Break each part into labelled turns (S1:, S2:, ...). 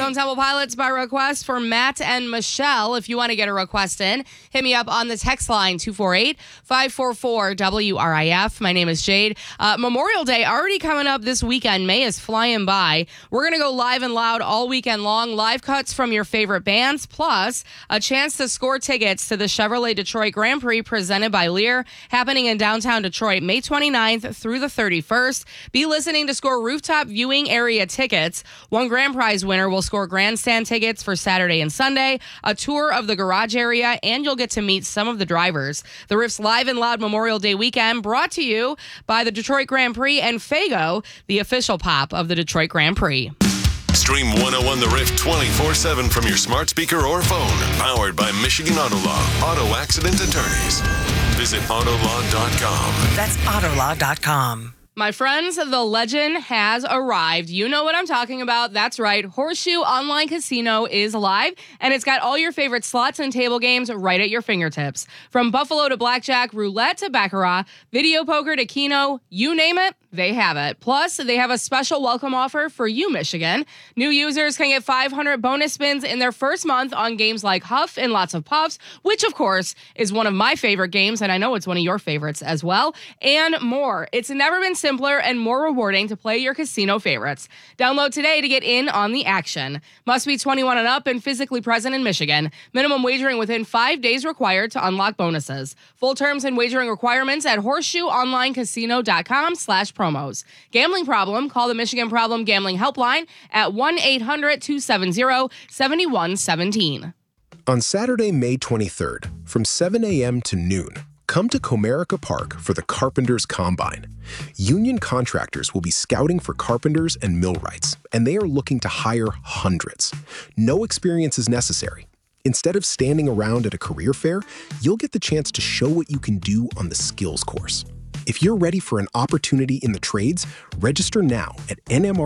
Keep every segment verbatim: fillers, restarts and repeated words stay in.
S1: Stone Temple Pilots by request for Matt and Michelle. If you want to get a request in, hit me up on the text line two four eight, five four four, W R I F. My name is Jade. Uh, Memorial Day already coming up this weekend. May is flying by. We're going to go live and loud all weekend long. Live cuts from your favorite bands, plus a chance to score tickets to the Chevrolet Detroit Grand Prix presented by Lear, happening in downtown Detroit May twenty-ninth through the thirty-first. Be listening to score rooftop viewing area tickets. One grand prize winner will score grandstand tickets for Saturday and Sunday, a tour of the garage area, and you'll get to meet some of the drivers. The Riff's Live and Loud Memorial Day weekend brought to you by the Detroit Grand Prix and Fago, the official pop of the Detroit Grand Prix.
S2: Stream one oh one The Riff twenty-four seven from your smart speaker or phone. Powered by Michigan Auto Law. Auto accident attorneys. Visit autolaw dot com.
S3: That's autolaw dot com.
S1: My friends, the legend has arrived. You know what I'm talking about. That's right. Horseshoe Online Casino is live, and it's got all your favorite slots and table games right at your fingertips. From Buffalo to Blackjack, Roulette to Baccarat, Video Poker to Keno, you name it, they have it. Plus, they have a special welcome offer for you, Michigan. New users can get five hundred bonus spins in their first month on games like Huff and Lots of Puffs, which, of course, is one of my favorite games, and I know it's one of your favorites as well, and more. It's never been simpler and more rewarding to play your casino favorites. Download today to get in on the action. Must be twenty-one and up and physically present in Michigan. Minimum wagering within five days required to unlock bonuses. Full terms and wagering requirements at horseshoeonlinecasino.com slash promos. Gambling problem? Call the Michigan Problem Gambling Helpline at one eight hundred, two seven zero, seven one one seven.
S4: On Saturday, May twenty-third, from seven a.m. to noon, come to Comerica Park for the Carpenters Combine. Union contractors will be scouting for carpenters and millwrights, and they are looking to hire hundreds. No experience is necessary. Instead of standing around at a career fair, you'll get the chance to show what you can do on the skills course. If you're ready for an opportunity in the trades, register now at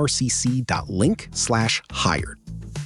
S4: nmrcc.link slash hired.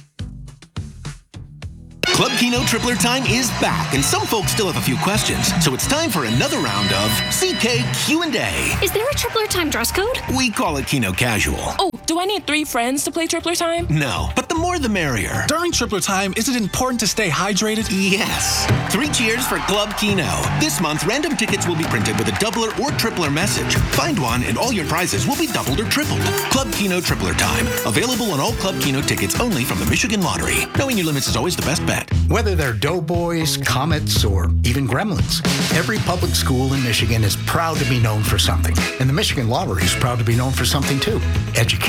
S5: Club Keno Tripler Time is back, and some folks still have a few questions. So it's time for another round of C K Q and A.
S6: Is there a Tripler Time dress code?
S5: We call it Keno Casual.
S7: Oh, do I need three friends to play Tripler Time?
S5: No, but the more the merrier.
S8: During Tripler Time, is it important to stay hydrated?
S5: Yes. Three cheers for Club Keno. This month, random tickets will be printed with a doubler or tripler message. Find one, and all your prizes will be doubled or tripled. Club Keno Tripler Time. Available on all Club Keno tickets only from the Michigan Lottery. Knowing your limits is always the best bet.
S9: Whether they're Doughboys, Comets, or even Gremlins, every public school in Michigan is proud to be known for something. And the Michigan Lottery is proud to be known for something too. Education.